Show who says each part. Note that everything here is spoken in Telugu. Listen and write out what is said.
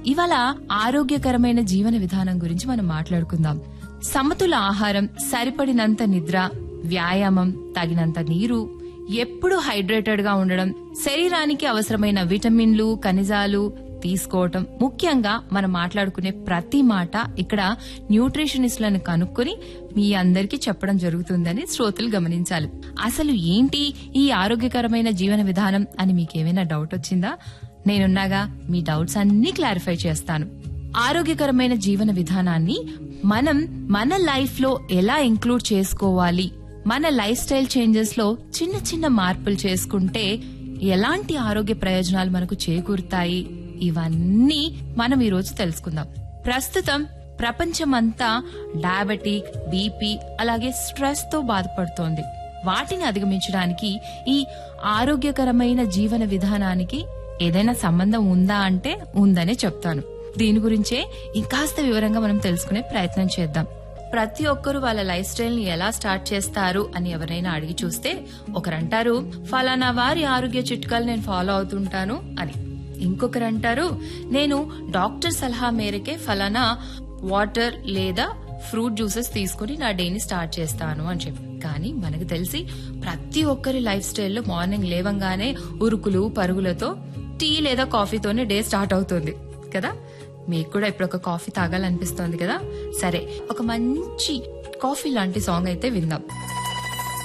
Speaker 1: ఇవాళ ఆరోగ్యకరమైన జీవన విధానం గురించి మనం మాట్లాడుకుందాం. సమతుల ఆహారం, సరిపడినంత నిద్ర, వ్యాయామం, తగినంత నీరు, ఎప్పుడు హైడ్రేటెడ్ గా ఉండడం, శరీరానికి అవసరమైన విటమిన్లు, ఖనిజాలు తీసుకోవటం, ముఖ్యంగా మనం మాట్లాడుకునే ప్రతి మాట ఇక్కడ న్యూట్రిషనిస్టులను కనుక్కొని మీ అందరికీ చెప్పడం జరుగుతుందని శ్రోతలు గమనించాలి. అసలు ఏంటి ఈ ఆరోగ్యకరమైన జీవన విధానం అని మీకేమైనా డౌట్ వచ్చిందా? నేనున్నాగా, మీ డౌట్స్ అన్ని క్లారిఫై చేస్తాను. ఆరోగ్యకరమైన జీవన విధానాన్ని మనం మన లైఫ్ లో ఎలా ఇంక్లూడ్ చేసుకోవాలి, మన లైఫ్ స్టైల్ చేంజెస్ లో చిన్న చిన్న మార్పులు చేసుకుంటే ఎలాంటి ఆరోగ్య ప్రయోజనాలు మనకు చేకూరుతాయి, ఇవన్నీ మనం ఈ రోజు తెలుసుకుందాం. ప్రస్తుతం ప్రపంచమంతా డయాబెటిక్, బీపీ, అలాగే స్ట్రెస్ తో బాధపడుతోంది. వాటిని అధిగమించడానికి ఈ ఆరోగ్యకరమైన జీవన విధానానికి ఏదైనా సంబంధం ఉందా అంటే ఉందనే చెప్తాను. దీని గురించే ఇంకాస్త వివరంగా మనం తెలుసుకునే ప్రయత్నం చేద్దాం. ప్రతి ఒక్కరూ వాళ్ళ లైఫ్ స్టైల్ ని ఎలా స్టార్ట్ చేస్తారు అని ఎవరైనా అడిగి చూస్తే ఒకరంటారు, ఫలానా వారి ఆరోగ్య చిట్కాలు నేను ఫాలో అవుతుంటాను అని. ఇంకొకరంటారు, నేను డాక్టర్ సలహా మేరకే ఫలానా వాటర్ లేదా ఫ్రూట్ జ్యూసెస్ తీసుకుని నా డేని స్టార్ట్ చేస్తాను అని చెప్పి. కానీ మనకు తెలిసి ప్రతి ఒక్కరి లైఫ్ స్టైల్లో మార్నింగ్ లేవంగానే ఉరుకులు పరుగులతో టీ లేదా కాఫీతోనే డే స్టార్ట్ అవుతుంది కదా. మీకు కూడా ఇప్పుడు ఒక కాఫీ తాగాలనిపిస్తోంది కదా. సరే, ఒక మంచి కాఫీ లాంటి సాంగ్ అయితే విందాం.